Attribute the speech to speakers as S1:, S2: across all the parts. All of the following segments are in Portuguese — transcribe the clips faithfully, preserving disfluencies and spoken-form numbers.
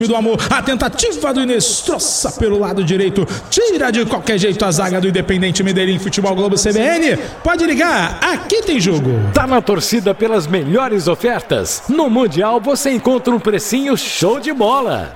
S1: do amor, a tentativa do Inestrosa pelo lado direito, tira de qualquer jeito a zaga do Independente Medellín. Futebol Globo C B N, pode ligar, aqui tem jogo.
S2: Tá na torcida pelas melhores ofertas? No Mundial você encontra um precinho show de bola.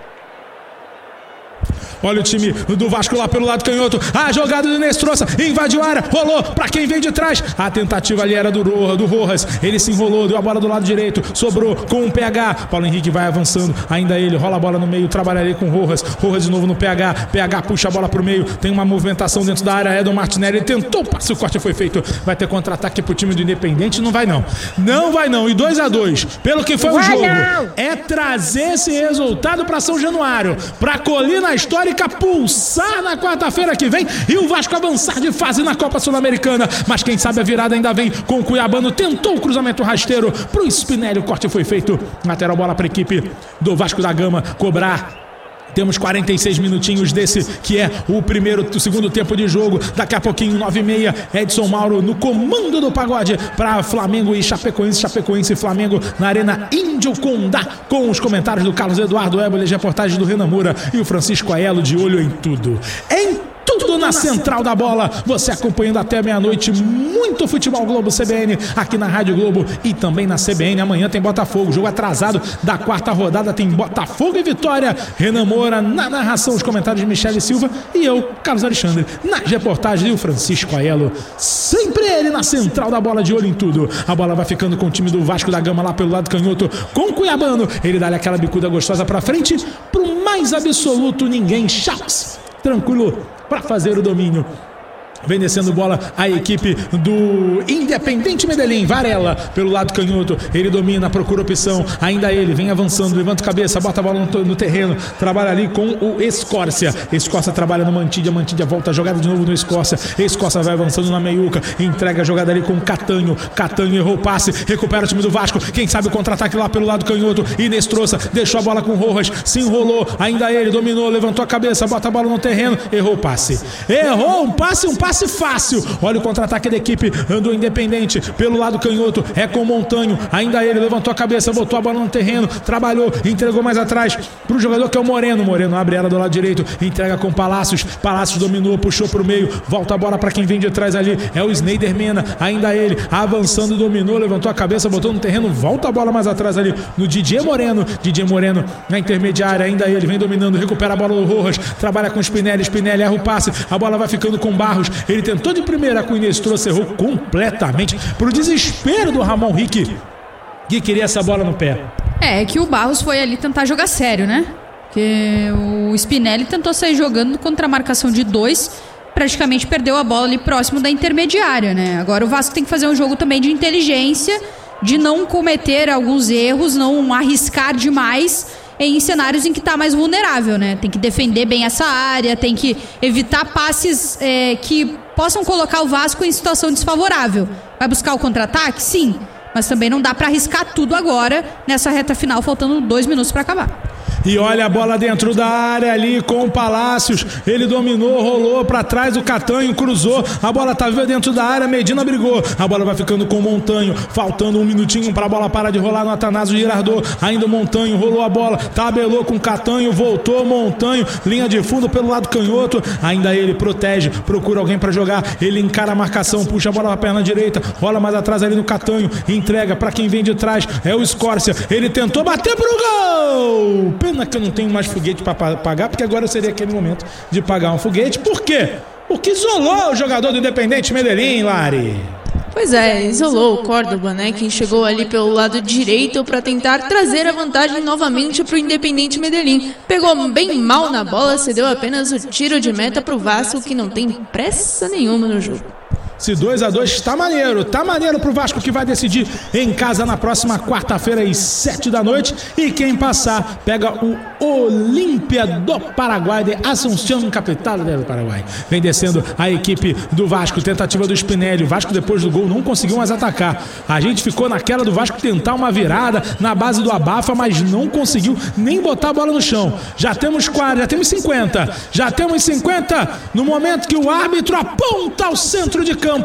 S1: Olha o time do Vasco lá pelo lado canhoto. A jogada do Inestrosa, invadiu a área, rolou pra quem vem de trás. A tentativa ali era do, do Rojas. Ele se enrolou, deu a bola do lado direito, sobrou com o P H. Paulo Henrique vai avançando, ainda ele rola a bola no meio, trabalha ali com o Rojas. Rojas de novo no P H. P H puxa a bola pro meio, tem uma movimentação dentro da área. Edon Martinelli tentou, passe, o corte foi feito. Vai ter contra-ataque pro time do Independente. Não vai não, não vai não. E dois a dois, pelo que foi o jogo, é trazer esse resultado pra São Januário, pra Colina Histórica pulsar na quarta-feira que vem e o Vasco avançar de fase na Copa Sul-Americana. Mas quem sabe a virada ainda vem com o Cuiabano. Tentou o cruzamento rasteiro pro Spinelli, o corte foi feito. Lateral bola para a equipe do Vasco da Gama cobrar. Temos quarenta e seis minutinhos desse que é o primeiro, o segundo tempo de jogo. Daqui a pouquinho, nove e meia, Edson Mauro no comando do pagode para Flamengo e Chapecoense. Chapecoense e Flamengo na Arena Índio Condá, com os comentários do Carlos Eduardo Éboles, reportagem do Renan Moura e o Francisco Aiello de olho em tudo. Em tudo na central da bola, você acompanhando até meia-noite muito Futebol Globo C B N aqui na Rádio Globo e também na C B N. Amanhã tem Botafogo, jogo atrasado da quarta rodada, tem Botafogo e Vitória. Renan Moura na narração, os comentários de Michele Silva e eu, Carlos Alexandre, na reportagem, e o Francisco Aiello, sempre ele na central da bola, de olho em tudo. A bola vai ficando com o time do Vasco da Gama lá pelo lado canhoto, com o Cuiabano. Ele dá aquela bicuda gostosa pra frente, pro mais absoluto ninguém. Chaps, tranquilo para fazer o domínio. Vem descendo bola a equipe do Independente Medellín. Varela pelo lado canhoto, ele domina, procura opção, ainda ele vem avançando, levanta a cabeça, bota a bola no, no terreno, trabalha ali com o Escórcia. Escórcia trabalha no Mantídia, Mantídia volta a jogada de novo no Escórcia. Escórcia vai avançando na meiuca, entrega a jogada ali com o Catanho. Catanho errou o passe, recupera o time do Vasco. Quem sabe o contra-ataque lá pelo lado canhoto. Inestrosa deixou a bola com o Rojas, se enrolou, ainda ele dominou, levantou a cabeça, bota a bola no terreno, errou o passe. Errou um passe, um passe fácil. Olha o contra-ataque da equipe do Independente pelo lado canhoto, é com o Montanho, ainda ele levantou a cabeça, botou a bola no terreno, trabalhou, entregou mais atrás pro jogador que é o Moreno. Moreno abre ela do lado direito, entrega com Palácios. Palácios dominou, puxou pro meio, volta a bola para quem vem de trás ali, é o Sneider Mena, ainda ele avançando, dominou, levantou a cabeça, botou no terreno, volta a bola mais atrás ali no Didier Moreno. Didier Moreno na intermediária, ainda ele vem dominando, recupera a bola do Rojas, trabalha com Spinelli, Spinelli erra o passe, a bola vai ficando com Barros. Ele tentou de primeira com o Inestrosa, errou completamente, pro desespero do Ramon Rick, que queria essa bola no pé.
S3: É, que o Barros foi ali tentar jogar sério, né? Porque o Spinelli tentou sair jogando contra a marcação de dois, praticamente perdeu a bola ali próximo da intermediária, né? Agora o Vasco tem que fazer um jogo também de inteligência, de não cometer alguns erros, não arriscar demais em cenários em que está mais vulnerável, né? Tem que defender bem essa área, tem que evitar passes é, que possam colocar o Vasco em situação desfavorável. Vai buscar o contra-ataque? Sim, mas também não dá para arriscar tudo agora nessa reta final, faltando dois minutos para acabar.
S1: E olha a bola dentro da área ali com o Palácios. Ele dominou, rolou para trás, o Catanho cruzou. A bola tá viva dentro da área, Medina brigou. A bola vai ficando com o Montanho. Faltando um minutinho para a bola parar de rolar no Atanásio Girardot. Ainda o Montanho rolou a bola, tabelou com o Catanho, voltou Montanho. Linha de fundo pelo lado canhoto. Ainda ele protege, procura alguém para jogar. Ele encara a marcação, puxa a bola para a perna direita. Rola mais atrás ali no Catanho. Entrega para quem vem de trás. É o Escórcia. Ele tentou bater pro gol. Pena que eu não tenho mais foguete para pagar, porque agora seria aquele momento de pagar um foguete. Por quê? Porque isolou o jogador do Independente Medellín, Lari.
S4: Pois é, isolou o Córdoba, né? Quem chegou ali pelo lado direito para tentar trazer a vantagem novamente para o Independente Medellín. Pegou bem mal na bola, cedeu apenas o tiro de meta para o Vasco, que não tem pressa nenhuma no jogo.
S1: Se dois a dois tá maneiro, tá maneiro pro Vasco, que vai decidir em casa na próxima quarta-feira às sete da noite. E quem passar pega o Olímpia do Paraguai, de Asunción, capital do Paraguai. Vem descendo a equipe do Vasco, tentativa do Spinelli. O Vasco depois do gol não conseguiu mais atacar. A gente ficou naquela do Vasco tentar uma virada na base do abafa, mas não conseguiu nem botar a bola no chão. Já temos quase, já temos cinquenta. Já temos cinquenta no momento que o árbitro aponta ao centro de campo.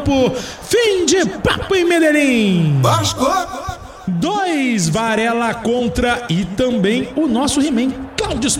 S1: Fim de papo em Medellín. Vasco dois, Varela contra e também o nosso He-Man Cláudio